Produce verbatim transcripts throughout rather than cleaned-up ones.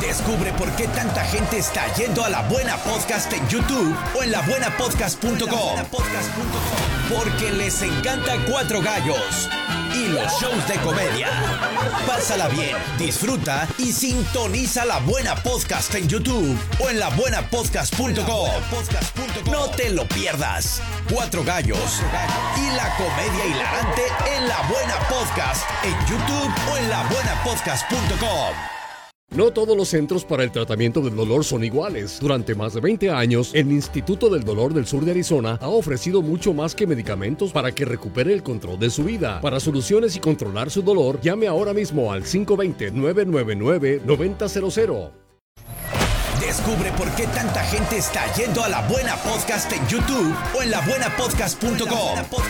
Descubre por qué tanta gente está yendo a La Buena Podcast en YouTube o en la buena podcast punto com. Porque les encanta Cuatro Gallos y los shows de comedia. Pásala bien, disfruta y sintoniza La Buena Podcast en YouTube o en la buena podcast punto com. No te lo pierdas. Cuatro Gallos y la comedia hilarante en La Buena Podcast en YouTube o en la buena podcast punto com. No todos los centros para el tratamiento del dolor son iguales. Durante más de veinte años, el Instituto del Dolor del Sur de Arizona ha ofrecido mucho más que medicamentos para que recupere el control de su vida. Para soluciones y controlar su dolor, llame ahora mismo al cinco dos cero, nueve nueve nueve, nueve cero cero cero. Descubre por qué tanta gente está yendo a La Buena Podcast en YouTube o en la buena podcast punto com.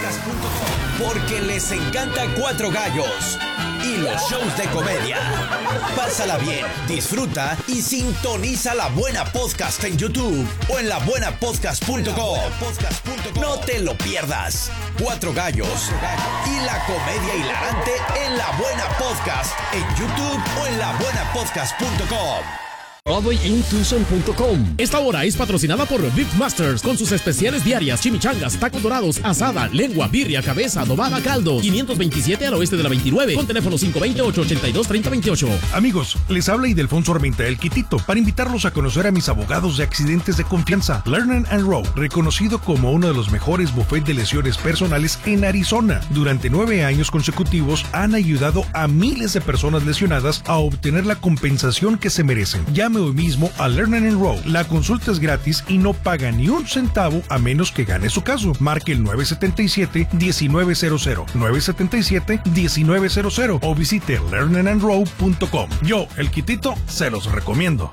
Porque les encanta Cuatro Gallos y los shows de comedia. Pásala bien, disfruta y sintoniza La Buena Podcast en YouTube o en la buena podcast punto com. No te lo pierdas. Cuatro Gallos y la comedia hilarante en La Buena Podcast en YouTube o en la buena podcast punto com. Broadway in Tucson punto com. Esta hora es patrocinada por Beef Masters con sus especiales diarias, chimichangas, tacos dorados, asada, lengua, birria, cabeza, adobada, caldo. quinientos veintisiete al oeste de la veintinueve con teléfono cinco dos cero, ocho ocho dos, tres cero dos ocho. Amigos, les habla Ildefonso Armenta El Quitito para invitarlos a conocer a mis abogados de accidentes de confianza. Learn and Row, reconocido como uno de los mejores buffets de lesiones personales en Arizona. Durante nueve años consecutivos han ayudado a miles de personas lesionadas a obtener la compensación que se merecen. Llame hoy mismo a Learn and Enroll. La consulta es gratis y no paga ni un centavo a menos que gane su caso. Marque el nueve siete siete, uno nueve cero cero, nueve siete siete, uno nueve cero cero o visite learn and enroll punto com. Yo, el Quitito, se los recomiendo.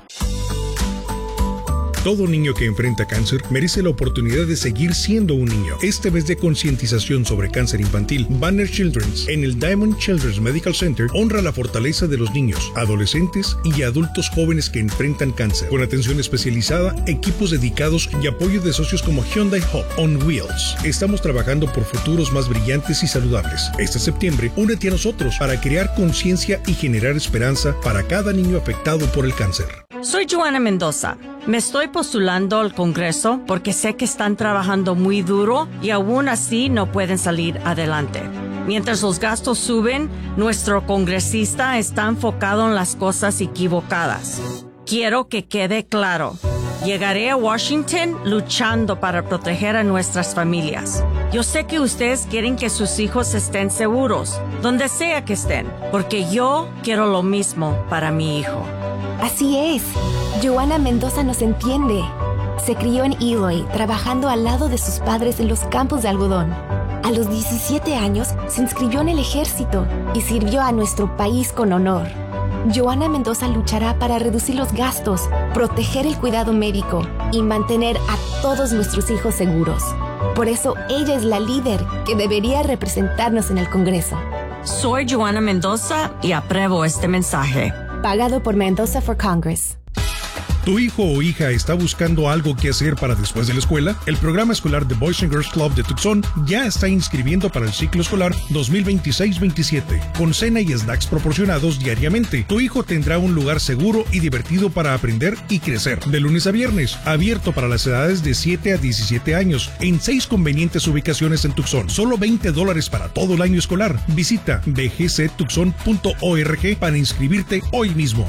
Todo niño que enfrenta cáncer merece la oportunidad de seguir siendo un niño. Este mes de concientización sobre cáncer infantil, Banner Children's en el Diamond Children's Medical Center honra la fortaleza de los niños, adolescentes y adultos jóvenes que enfrentan cáncer. Con atención especializada, equipos dedicados y apoyo de socios como Hyundai Hope on Wheels. Estamos trabajando por futuros más brillantes y saludables. Este septiembre, únete a nosotros para crear conciencia y generar esperanza para cada niño afectado por el cáncer. Soy Joana Mendoza. Me estoy postulando al Congreso porque sé que están trabajando muy duro y aún así no pueden salir adelante. Mientras los gastos suben, nuestro congresista está enfocado en las cosas equivocadas. Quiero que quede claro. Llegaré a Washington luchando para proteger a nuestras familias. Yo sé que ustedes quieren que sus hijos estén seguros, donde sea que estén, porque yo quiero lo mismo para mi hijo. Así es. Joana Mendoza nos entiende. Se crió en Eloy, trabajando al lado de sus padres en los campos de algodón. A los diecisiete años, se inscribió en el ejército y sirvió a nuestro país con honor. Joana Mendoza luchará para reducir los gastos, proteger el cuidado médico y mantener a todos nuestros hijos seguros. Por eso, ella es la líder que debería representarnos en el Congreso. Soy Joana Mendoza y apruebo este mensaje. Pagado por Mendoza for Congress. ¿Tu hijo o hija está buscando algo que hacer para después de la escuela? El programa escolar de Boys and Girls Club de Tucson ya está inscribiendo para el ciclo escolar dos mil veintiséis veintisiete, con cena y snacks proporcionados diariamente. Tu hijo tendrá un lugar seguro y divertido para aprender y crecer. De lunes a viernes, abierto para las edades de siete a diecisiete años, en seis convenientes ubicaciones en Tucson. Solo veinte dólares para todo el año escolar. Visita b g c tucson punto org para inscribirte hoy mismo.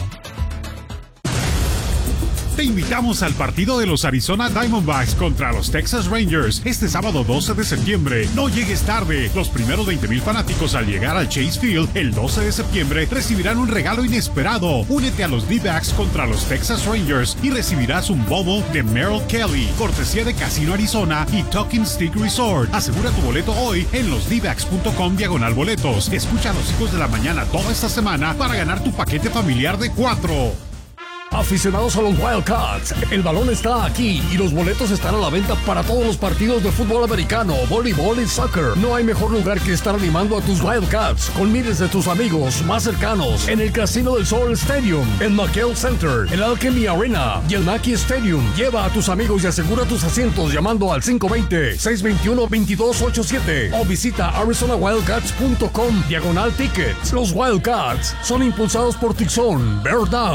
Te invitamos al partido de los Arizona Diamondbacks contra los Texas Rangers este sábado doce de septiembre. No llegues tarde. Los primeros veinte mil fanáticos al llegar al Chase Field el doce de septiembre recibirán un regalo inesperado. Únete a los D-backs contra los Texas Rangers y recibirás un bobo de Merrill Kelly, cortesía de Casino Arizona y Talking Stick Resort. Asegura tu boleto hoy en los d backs punto com diagonal boletos. Escucha a los hijos de la mañana toda esta semana para ganar tu paquete familiar de cuatro. Aficionados a los Wildcats, el balón está aquí y los boletos están a la venta para todos los partidos de fútbol americano, voleibol y soccer. No hay mejor lugar que estar animando a tus Wildcats con miles de tus amigos más cercanos en el Casino del Sol Stadium, el McHale Center, el Alchemy Arena y el Mackey Stadium. Lleva a tus amigos y asegura tus asientos llamando al cinco dos cero, seis dos uno, dos dos ocho siete o visita arizona wildcats punto com diagonal tickets. Los Wildcats son impulsados por Tucson, Bear Down.